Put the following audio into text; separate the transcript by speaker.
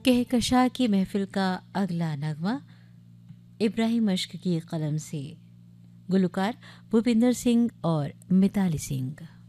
Speaker 1: कहकशा की महफिल का अगला नगमा इब्राहिम अश्क की कलम से। गुलकार भूपिंदर सिंह और मिताली सिंह।